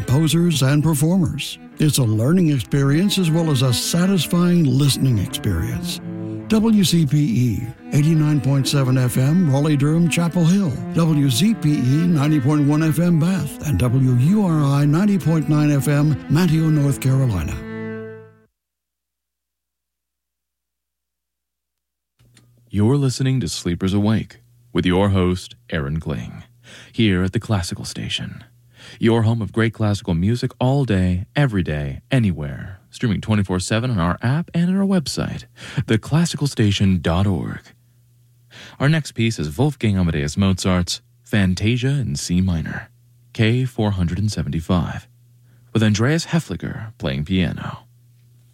composers, and performers. It's a learning experience as well as a satisfying listening experience. WCPE 89.7 FM, Raleigh-Durham, Chapel Hill. WZPE 90.1 FM, Bath. And WURI 90.9 FM, Manteo, North Carolina. You're listening to Sleepers Awake with your host, Aaron Kling, here at the Classical Station. Your home of great classical music all day, every day, anywhere. Streaming 24/7 on our app and on our website, theclassicalstation.org. Our next piece is Wolfgang Amadeus Mozart's Fantasia in C minor, K475, with Andreas Hefliger playing piano.